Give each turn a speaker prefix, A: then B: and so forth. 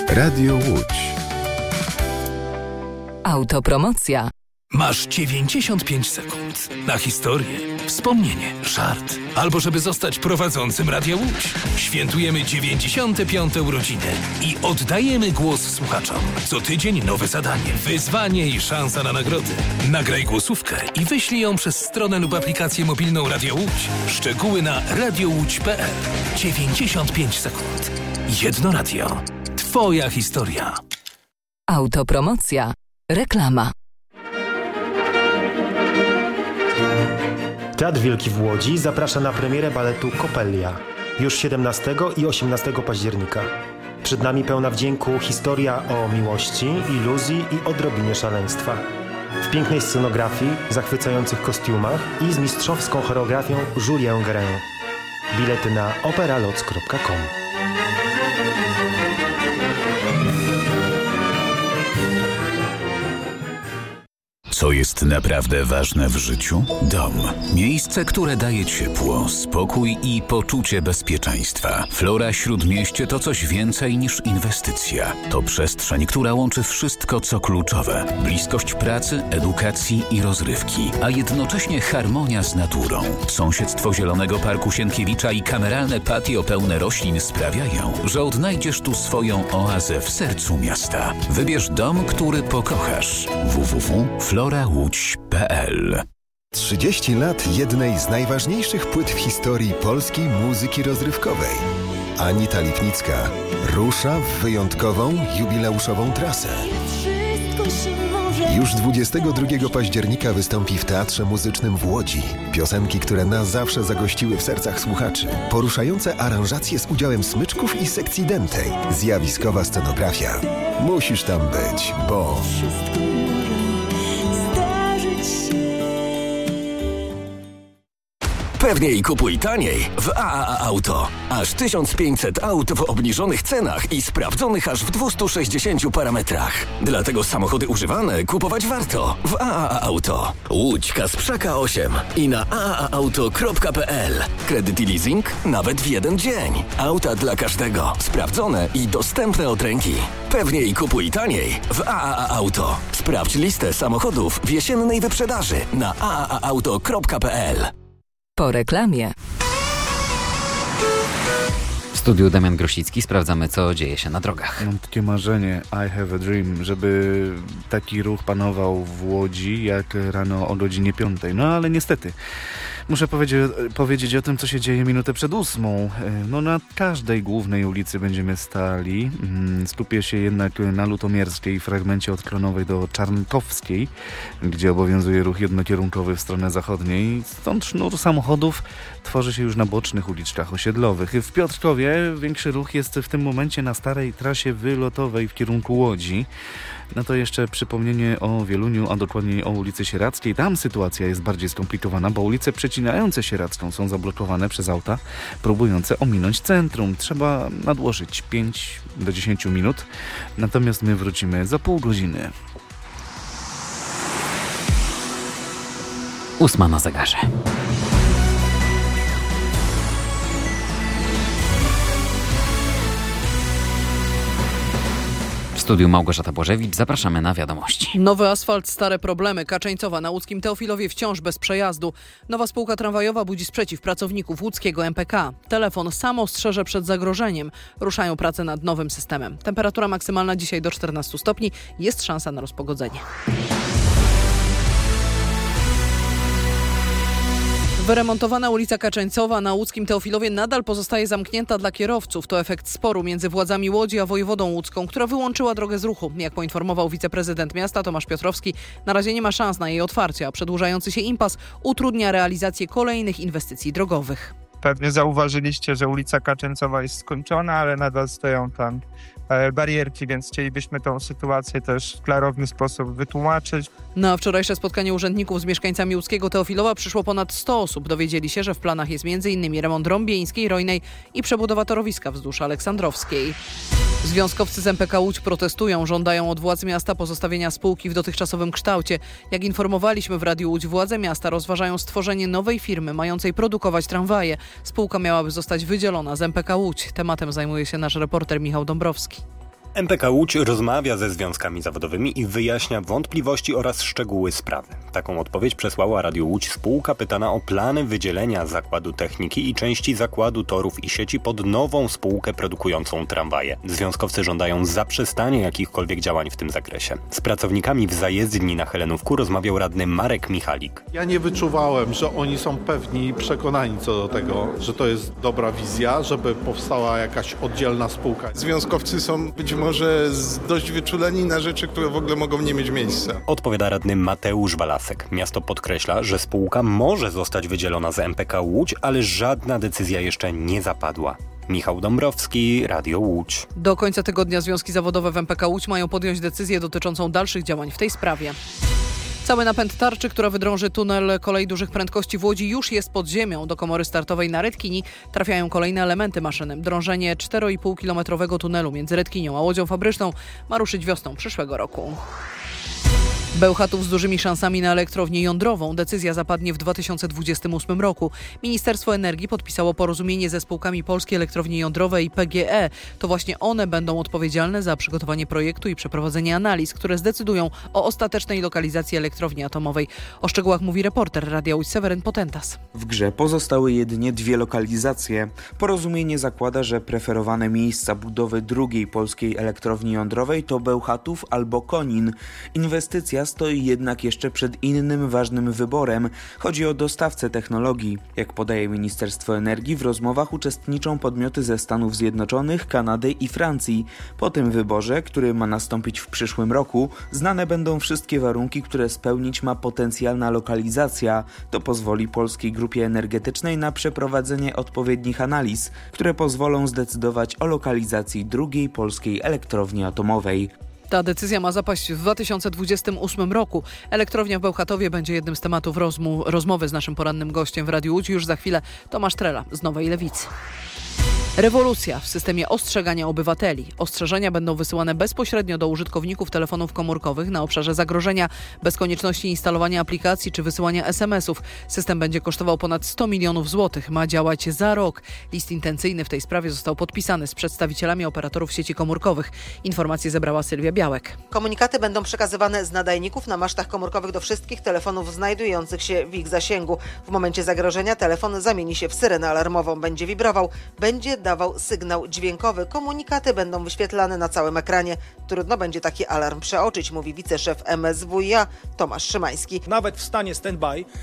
A: Radio Łódź.
B: Autopromocja.
C: Masz 95 sekund na historię, wspomnienie, żart, albo żeby zostać prowadzącym Radia Łódź. Świętujemy 95. urodziny i oddajemy głos słuchaczom. Co tydzień nowe zadanie, wyzwanie i szansa na nagrody. Nagraj głosówkę i wyślij ją przez stronę lub aplikację mobilną Radia Łódź. Szczegóły na radiołódź.pl. 95 sekund. Jedno radio. Twoja historia.
B: Autopromocja. Reklama.
D: Teatr Wielki w Łodzi zaprasza na premierę baletu Coppelia już 17 i 18 października. Przed nami pełna wdzięku historia o miłości, iluzji i odrobinie szaleństwa. W pięknej scenografii, zachwycających kostiumach i z mistrzowską choreografią Julien Guérin. Bilety na operaloc.com.
E: Co jest naprawdę ważne w życiu? Dom. Miejsce, które daje ciepło, spokój i poczucie bezpieczeństwa. Flora Śródmieście to coś więcej niż inwestycja. To przestrzeń, która łączy wszystko, co kluczowe. Bliskość pracy, edukacji i rozrywki, a jednocześnie harmonia z naturą. Sąsiedztwo Zielonego Parku Sienkiewicza i kameralne patio pełne roślin sprawiają, że odnajdziesz tu swoją oazę w sercu miasta. Wybierz dom, który pokochasz. www.florałódź.pl
A: 30 lat jednej z najważniejszych płyt w historii polskiej muzyki rozrywkowej. Anita Lipnicka rusza w wyjątkową, jubileuszową trasę. Już 22 października wystąpi w Teatrze Muzycznym w Łodzi. Piosenki, które na zawsze zagościły w sercach słuchaczy. Poruszające aranżacje z udziałem smyczków i sekcji dętej. Zjawiskowa scenografia. Musisz tam być, bo...
F: Pewniej kupuj taniej w AAA Auto. Aż 1500 aut w obniżonych cenach i sprawdzonych aż w 260 parametrach. Dlatego samochody używane kupować warto w AAA Auto. Łódź Kasprzaka 8 i na aaaauto.pl. Kredyt i leasing nawet w jeden dzień. Auta dla każdego. Sprawdzone i dostępne od ręki. Pewniej kupuj taniej w AAA Auto. Sprawdź listę samochodów w jesiennej wyprzedaży na aaaauto.pl.
B: Po reklamie.
G: W studiu Damian Grosicki, sprawdzamy, co dzieje się na drogach.
H: Mam takie marzenie, I have a dream, żeby taki ruch panował w Łodzi jak rano o godzinie 5. No ale niestety muszę powiedzieć o tym, co się dzieje minutę przed 8. No na każdej głównej ulicy będziemy stali. Skupię się jednak na Lutomierskiej, fragmencie od Klonowej do Czarnkowskiej, gdzie obowiązuje ruch jednokierunkowy w stronę zachodniej. Stąd sznur samochodów tworzy się już na bocznych uliczkach osiedlowych. W Piotrkowie większy ruch jest w tym momencie na starej trasie wylotowej w kierunku Łodzi. No to jeszcze przypomnienie o Wieluniu, a dokładniej o ulicy Sieradzkiej. Tam sytuacja jest bardziej skomplikowana, bo ulice przecinające Sieradzką są zablokowane przez auta próbujące ominąć centrum. Trzeba nadłożyć 5 do 10 minut, natomiast my wrócimy za pół godziny.
G: 8 na zegarze. W studiu Małgorzata Błażewicz, zapraszamy na wiadomości.
I: Nowy asfalt, stare problemy. Kaczeńcowa na łódzkim Teofilowie wciąż bez przejazdu. Nowa spółka tramwajowa budzi sprzeciw pracowników łódzkiego MPK. Telefon sam ostrzeże przed zagrożeniem. Ruszają prace nad nowym systemem. Temperatura maksymalna dzisiaj do 14 stopni. Jest szansa na rozpogodzenie. Wyremontowana ulica Kaczeńcowa na łódzkim Teofilowie nadal pozostaje zamknięta dla kierowców. To efekt sporu między władzami Łodzi a wojewodą łódzką, która wyłączyła drogę z ruchu. Jak poinformował wiceprezydent miasta Tomasz Piotrowski, na razie nie ma szans na jej otwarcie, a przedłużający się impas utrudnia realizację kolejnych inwestycji drogowych.
J: Pewnie zauważyliście, że ulica Kaczeńcowa jest skończona, ale nadal stoją tam barierki, więc chcielibyśmy tę sytuację też w klarowny sposób wytłumaczyć.
I: Na wczorajsze spotkanie urzędników z mieszkańcami łódzkiego Teofilowa przyszło ponad 100 osób. Dowiedzieli się, że w planach jest m.in. remont Rąbieńskiej, Rojnej i przebudowa torowiska wzdłuż Aleksandrowskiej. Związkowcy z MPK Łódź protestują, żądają od władz miasta pozostawienia spółki w dotychczasowym kształcie. Jak informowaliśmy w Radiu Łódź, władze miasta rozważają stworzenie nowej firmy mającej produkować tramwaje. Spółka miałaby zostać wydzielona z MPK Łódź. Tematem zajmuje się nasz reporter Michał Dąbrowski.
K: MPK Łódź rozmawia ze związkami zawodowymi i wyjaśnia wątpliwości oraz szczegóły sprawy. Taką odpowiedź przesłała Radiu Łódź spółka pytana o plany wydzielenia Zakładu Techniki i części Zakładu Torów i Sieci pod nową spółkę produkującą tramwaje. Związkowcy żądają zaprzestania jakichkolwiek działań w tym zakresie. Z pracownikami w zajezdni na Helenówku rozmawiał radny Marek Michalik.
L: Ja nie wyczuwałem, że oni są pewni i przekonani co do tego, że to jest dobra wizja, żeby powstała jakaś oddzielna spółka.
M: Związkowcy są być może dość wyczuleni na rzeczy, które w ogóle mogą nie mieć miejsca.
K: Odpowiada radny Mateusz Walasek. Miasto podkreśla, że spółka może zostać wydzielona z MPK Łódź, ale żadna decyzja jeszcze nie zapadła. Michał Dąbrowski, Radio Łódź.
I: Do końca tygodnia związki zawodowe w MPK Łódź mają podjąć decyzję dotyczącą dalszych działań w tej sprawie. Cały napęd tarczy, która wydrąży tunel kolei dużych prędkości w Łodzi, już jest pod ziemią. Do komory startowej na Redkini trafiają kolejne elementy maszyny. Drążenie 4,5-kilometrowego tunelu między Redkinią a Łodzią Fabryczną ma ruszyć wiosną przyszłego roku. Bełchatów z dużymi szansami na elektrownię jądrową. Decyzja zapadnie w 2028 roku. Ministerstwo Energii podpisało porozumienie ze spółkami Polskie Elektrownie Jądrowe i PGE. To właśnie one będą odpowiedzialne za przygotowanie projektu i przeprowadzenie analiz, które zdecydują o ostatecznej lokalizacji elektrowni atomowej. O szczegółach mówi reporter Radia Łódź Seweryn Potentas.
N: W grze pozostały jedynie 2 lokalizacje. Porozumienie zakłada, że preferowane miejsca budowy drugiej polskiej elektrowni jądrowej to Bełchatów albo Konin. Inwestycja stoi jednak jeszcze przed innym ważnym wyborem. Chodzi o dostawcę technologii. Jak podaje Ministerstwo Energii, w rozmowach uczestniczą podmioty ze Stanów Zjednoczonych, Kanady i Francji. Po tym wyborze, który ma nastąpić w przyszłym roku, znane będą wszystkie warunki, które spełnić ma potencjalna lokalizacja. To pozwoli Polskiej Grupie Energetycznej na przeprowadzenie odpowiednich analiz, które pozwolą zdecydować o lokalizacji drugiej polskiej elektrowni atomowej.
I: Ta decyzja ma zapaść w 2028 roku. Elektrownia w Bełchatowie będzie jednym z tematów rozmowy z naszym porannym gościem w Radiu Łódź. Już za chwilę Tomasz Trela z Nowej Lewicy. Rewolucja w systemie ostrzegania obywateli. Ostrzeżenia będą wysyłane bezpośrednio do użytkowników telefonów komórkowych na obszarze zagrożenia, bez konieczności instalowania aplikacji czy wysyłania SMS-ów. System będzie kosztował ponad 100 milionów złotych. Ma działać za rok. List intencyjny w tej sprawie został podpisany z przedstawicielami operatorów sieci komórkowych. Informacje zebrała Sylwia Białek.
O: Komunikaty będą przekazywane z nadajników na masztach komórkowych do wszystkich telefonów znajdujących się w ich zasięgu. W momencie zagrożenia telefon zamieni się w syrenę alarmową. Będzie wibrował, będzie dawał sygnał dźwiękowy. Komunikaty będą wyświetlane na całym ekranie. Trudno będzie taki alarm przeoczyć, mówi wiceszef MSWiA Tomasz Szymański.
P: Nawet w stanie stand-by